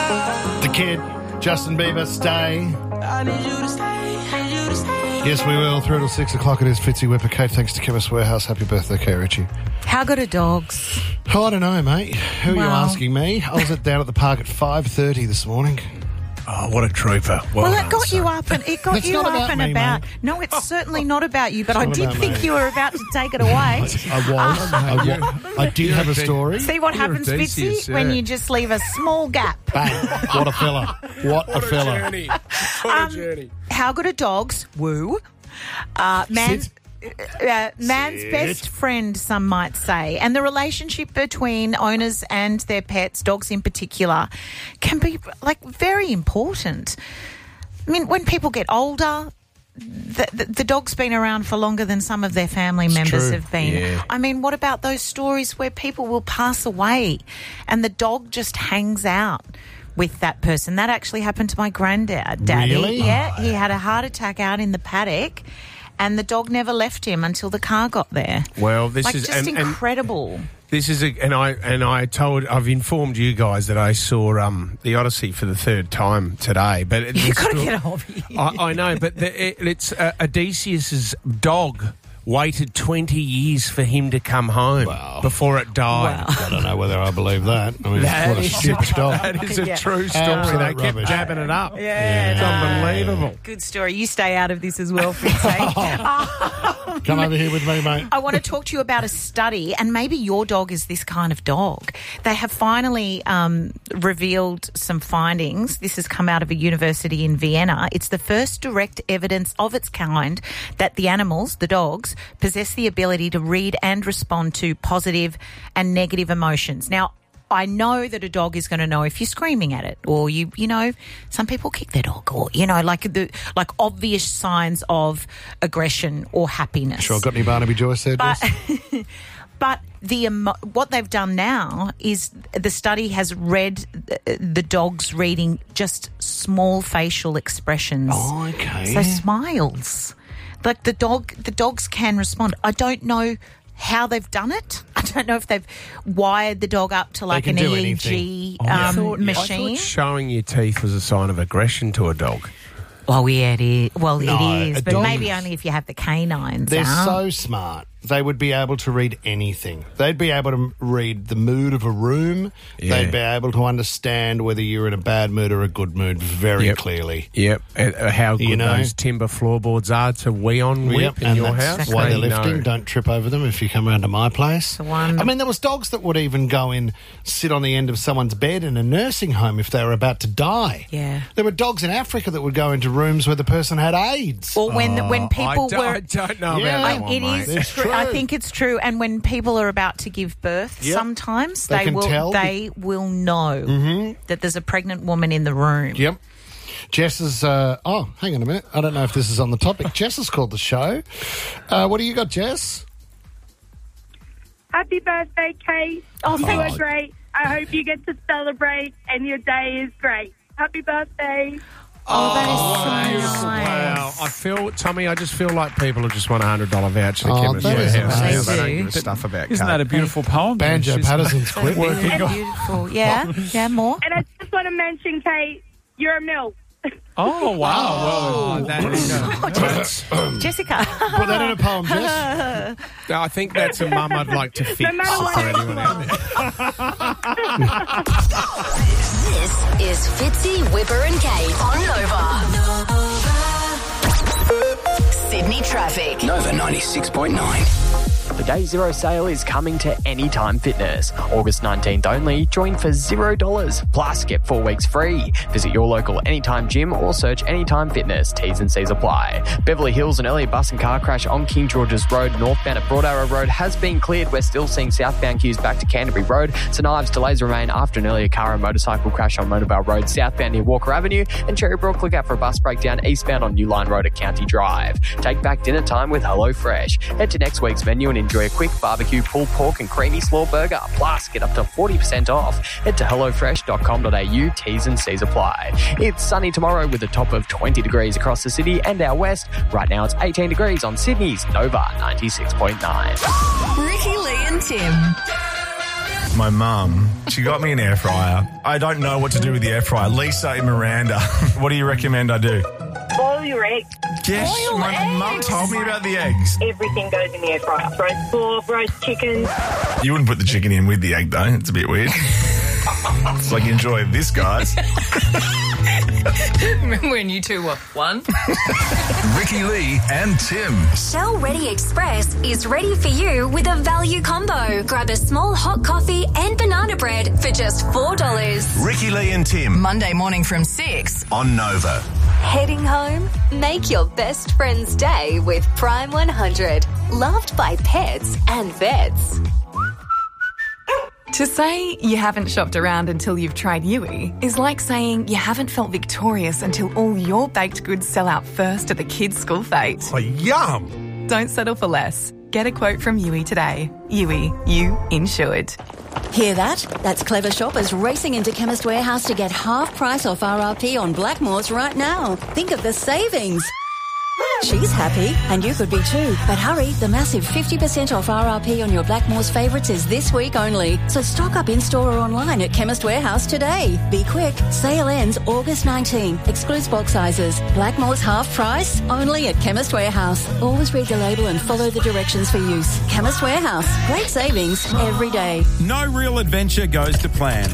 The Kid, Justin Bieber, Stay. I need you to stay. Yes, we will. Through till 6 o'clock. It is Fitzy Whipper. Kate, thanks to Chemist Warehouse. Happy birthday, Kate Ritchie. How good are dogs? Oh, I don't know, mate. Who are you Well- asking me? I was down at the park at 5:30 this morning. Oh, what a trooper. Well, done, it got son. you up and it got That's you not up about and me, about. mate. No, it's certainly not about you, but I not did about think me. you were about to take it away. I did have a story. See what happens, Odysseus, Fitzy, when yeah. you just leave a small gap. Bang. What a fella. What a fella. Journey. What a journey. How good are dogs? Woo. Man's Sit. best friend, some might say. And the relationship between owners and their pets, dogs in particular, can be very important. I mean, when people get older, the dog's been around for longer than some of their family members true. have been. Yeah. I mean, what about those stories where people will pass away and the dog just hangs out with that person? That actually happened to my granddad, Daddy. Really? Yeah, he had a heart attack out in the paddock and the dog never left him until the car got there. Well, this is just and incredible. this is I've informed you guys that I saw the Odyssey for the third time today. But You've got to get a hobby. I know, but it's Odysseus's dog waited 20 years for him to come home before it died. I don't know whether I believe that. I mean, what a stupid dog. That is a Yeah. true story. Absolute They kept rubbish. jabbing it up. Yeah, It's no. unbelievable. Good story. You stay out of this as well, Fitzy. Come over here with me, mate. I want to talk to you about a study, and maybe your dog is this kind of dog. They have finally revealed some findings. This has come out of a university in Vienna. It's the first direct evidence of its kind that the animals, the dogs, possess the ability to read and respond to positive and negative emotions. Now, I know that a dog is going to know if you're screaming at it, or you know, some people kick their dog, or like obvious signs of aggression or happiness. Sure, got any Barnaby Joyce there, But Jess? but what they've done now is the study has read the dogs reading just small facial expressions. Oh, okay. So smiles. Like the dogs can respond. I don't know how they've done it. I don't know if they've wired the dog up to like can an do EEG I machine. thought showing your teeth was a sign of aggression to a dog. Oh, yeah, it is. Well, No, it is, a but dog maybe is- only if you have the canines They're out. so smart. They would be able to read anything. They'd be able to read the mood of a room. Yeah. They'd be able to understand whether you're in a bad mood or a good mood very Yep. clearly. Yep. How good You know? those timber floorboards are to wee on whip Yep, in and your that's house. why they're They know. lifting. Don't trip over them if you come around to my place. The one- I mean, there was dogs that would even go in, sit on the end of someone's bed in a nursing home if they were about to die. Yeah. There were dogs in Africa that would go into rooms where the person had AIDS. Or when people I don't know Yeah. about that one, It mate. is It's true. I true. think it's true. And when people are about to give birth, Yep. sometimes They can tell. they will know that there's a pregnant woman in the room. Yep. Jess is, hang on a minute. I don't know if this is on the topic. Jess has called the show. What do you got, Jess? Happy birthday, Kate. Oh, You thank are great. I hope you get to celebrate and your day is great. Happy birthday. Oh, that is so nice. Wow. I feel, Tommy, I just feel like people have just won a $100 voucher to Oh, Chemist that is Warehouse. amazing. Now. They don't They give a do. stuff about Isn't that a beautiful poem? Banjo She's- Patterson's quit. And beautiful. Yeah, more. And I just want to mention, Kate, you're a milk. Oh, wow. Oh, that is Jessica. Put that in a poem, Jess. I think that's a mum I'd like to fix No matter what for age anyone you out are. there. This is Fitzy, Whipper and Kate on Nova. Sydney traffic. Nova 96.9. The Day Zero sale is coming to Anytime Fitness. August 19th only. Join for $0. Plus, get 4 weeks free. Visit your local Anytime gym or search Anytime Fitness. T's and C's apply. Beverly Hills, an early bus and car crash on King George's Road, northbound at Broad Arrow Road, has been cleared. We're still seeing southbound queues back to Canterbury Road. St Ives delays remain after an earlier car and motorcycle crash on Monavale Road, southbound near Walker Avenue. And Cherry Brook, look out for a bus breakdown eastbound on New Line Road at County Drive. Take back dinner time with HelloFresh. Head to next week's menu and enjoy a quick barbecue, pulled pork and creamy slaw burger. Plus, get up to 40% off. Head to hellofresh.com.au. T's and C's apply. It's sunny tomorrow with a top of 20 degrees across the city and our west. Right now it's 18 degrees on Sydney's Nova 96.9. Ricky, Lee and Tim. my mum. She got me an air fryer. I don't know what to do with the air fryer. Lisa in Miranda, what do you recommend I do? Boil your eggs. Yes, my mum told me about the eggs. Everything goes in the air fryer. Roast pork, roast chicken. You wouldn't put the chicken in with the egg, though. It's a bit weird. It's like, enjoy this, guys. Remember when you two were one? Ricky Lee and Tim. Shell Ready Express is ready for you with a value combo. Grab a small hot coffee and banana bread for just $4. Ricky Lee and Tim. Monday morning from 6. On Nova. Heading home? Make your best friend's day with Prime 100. Loved by pets and vets. To say you haven't shopped around until you've tried Yui is like saying you haven't felt victorious until all your baked goods sell out first at the kids' school fete. Oh, yum! Don't settle for less. Get a quote from Yui today. Yui, you insured. Hear that? That's clever shoppers racing into Chemist Warehouse to get half price off RRP on Blackmores right now. Think of the savings. She's happy, and you could be too. But hurry, the massive 50% off RRP on your Blackmores favourites is this week only. So stock up in-store or online at Chemist Warehouse today. Be quick. Sale ends August 19. Excludes bulk sizes. Blackmores half price, only at Chemist Warehouse. Always read the label and follow the directions for use. Chemist Warehouse. Great savings every day. No real adventure goes to plan.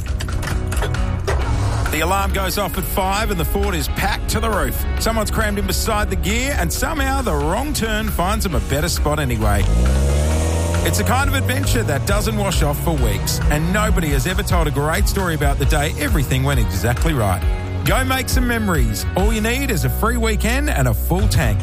The alarm goes off at 5 and the Ford is packed to the roof. Someone's crammed in beside the gear and somehow the wrong turn finds them a better spot anyway. It's a kind of adventure that doesn't wash off for weeks, and nobody has ever told a great story about the day everything went exactly right. Go make some memories. All you need is a free weekend and a full tank.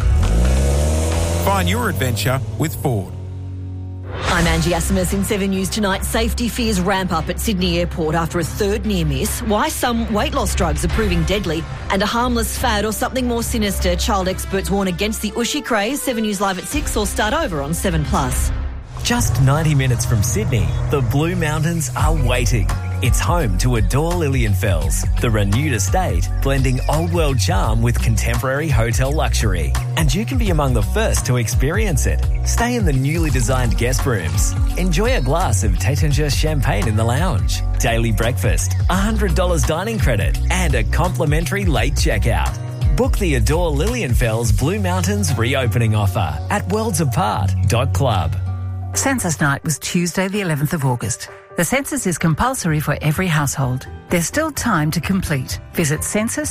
Find your adventure with Ford. I'm Angie Asimus in 7 News tonight. Safety fears ramp up at Sydney Airport after a third near miss. Why some weight loss drugs are proving deadly and a harmless fad or something more sinister. Child experts warn against the Ushy craze. 7 News live at 6 or start over on 7+. Just 90 minutes from Sydney, the Blue Mountains are waiting. It's home to Adore Lilienfels, the renewed estate, blending old world charm with contemporary hotel luxury. And you can be among the first to experience it. Stay in the newly designed guest rooms. Enjoy a glass of Taittinger champagne in the lounge. Daily breakfast, $100 dining credit, and a complimentary late checkout. Book the Adore Lilienfels Blue Mountains reopening offer at worldsapart.club. Census night was Tuesday the 11th of August. The census is compulsory for every household. There's still time to complete. Visit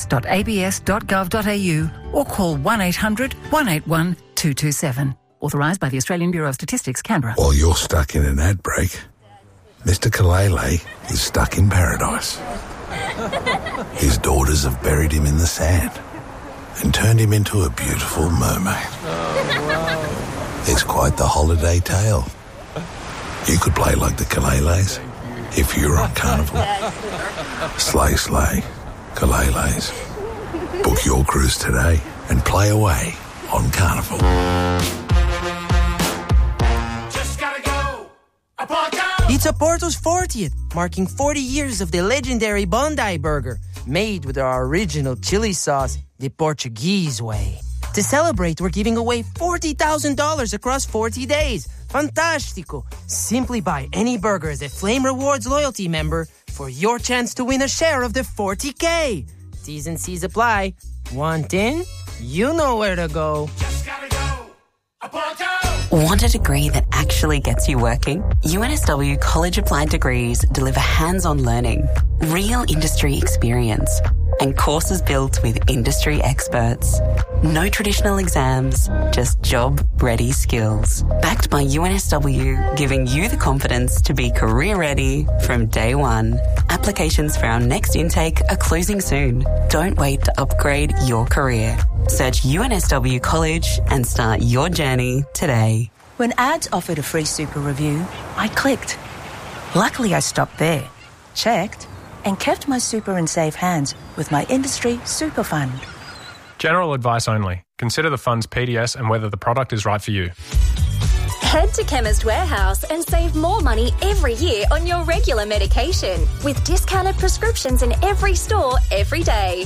census.abs.gov.au or call 1800 181 227. Authorised by the Australian Bureau of Statistics, Canberra. While you're stuck in an ad break, Mr. Kalele is stuck in paradise. His daughters have buried him in the sand and turned him into a beautiful mermaid. It's quite the holiday tale. You could play like the Kaleles if you were on Carnival. Slay, slay, Kaleles. Book your cruise today and play away on Carnival. Just gotta go. It's Oporto's 40th, marking 40 years of the legendary Bondi Burger, made with our original chili sauce, the Portuguese way. To celebrate, we're giving away $40,000 across 40 days. Fantastico! Simply buy any burger as a Flame Rewards loyalty member for your chance to win a share of the $40K. T's and C's apply. Want in? You know where to go. Just gotta go. Want a degree that actually gets you working? UNSW College Applied Degrees deliver hands-on learning, real industry experience, and courses built with industry experts. No traditional exams, just job-ready skills. Backed by UNSW, giving you the confidence to be career-ready from day one. Applications for our next intake are closing soon. Don't wait to upgrade your career. Search UNSW College and start your journey today. When ads offered a free super review, I clicked. Luckily, I stopped there, checked, and kept my super in safe hands with my industry super fund. General advice only. Consider the fund's PDS and whether the product is right for you. Head to Chemist Warehouse and save more money every year on your regular medication with discounted prescriptions in every store every day.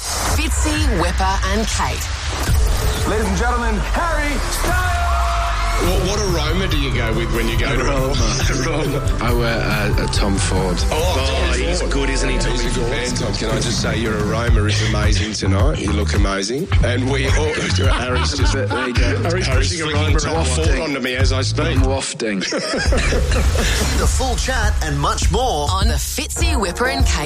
Fitzy, Whipper and Kate. Ladies and gentlemen, Harry Styles! What aroma do you go with when you go to aroma? I wear a Tom Ford. Oh, he's good, isn't he, Tommy Ford? And Tom, can I just say your aroma is amazing tonight. You look amazing. And we all... Harry's just... There you go. Harry's aroma Ford onto me as I speak. I'm wafting. The full chat and much more on the Fitzy, Whipper and Kate